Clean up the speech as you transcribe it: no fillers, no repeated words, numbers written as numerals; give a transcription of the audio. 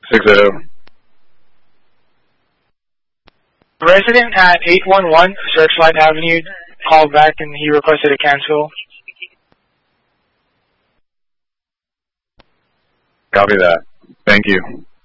6-0. Resident at 811 Searchlight Avenue called back and he requested a cancel. Copy that. Thank you.